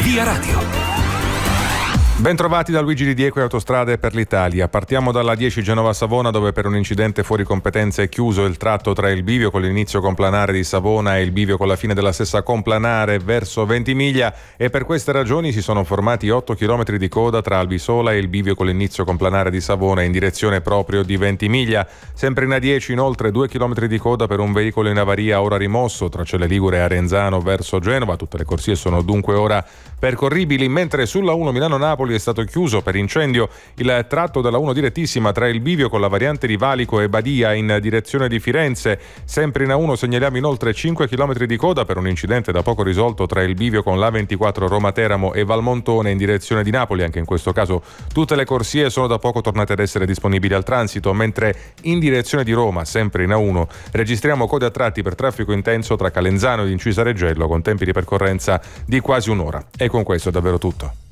Via Radio. Bentrovati da Luigi Di Diego e Autostrade per l'Italia. Partiamo dalla 10 Genova-Savona, dove per un incidente fuori competenza è chiuso il tratto tra il bivio con l'inizio complanare di Savona e il bivio con la fine della stessa complanare verso Ventimiglia, e per queste ragioni si sono formati 8 km di coda tra Albisola e il bivio con l'inizio complanare di Savona in direzione proprio di Ventimiglia. Sempre in A10 inoltre 2 km di coda per un veicolo in avaria ora rimosso tra Celle Ligure e Arenzano verso Genova. Tutte le corsie sono dunque ora percorribili, mentre sulla 1 Milano-Napoli è stato chiuso per incendio il tratto della 1 direttissima tra il bivio con la variante di Valico e Badia in direzione di Firenze. Sempre in A1 segnaliamo inoltre 5 km di coda per un incidente da poco risolto tra il bivio con l'A24 Roma-Teramo e Valmontone in direzione di Napoli. Anche in questo caso tutte le corsie sono da poco tornate ad essere disponibili al transito, mentre in direzione di Roma, sempre in A1, registriamo code a tratti per traffico intenso tra Calenzano ed Incisa Reggello con tempi di percorrenza di quasi un'ora. E con questo è davvero tutto.